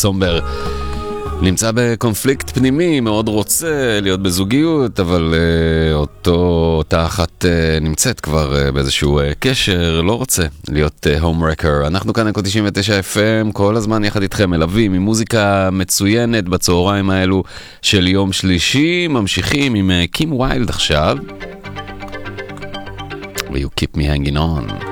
סומבר נמצא בקונפליקט פנימי, מאוד רוצה להיות בזוגיות, אבל אותה אחת נמצאת כבר באיזשהו קשר, לא רוצה להיות הומרקר. אנחנו כאן אקו 99 FM, כל הזמן יחד איתכם מלווים עם מוזיקה מצוינת בצהריים האלו של יום שלישי. ממשיכים עם קים ויילד עכשיו. You keep me hanging on.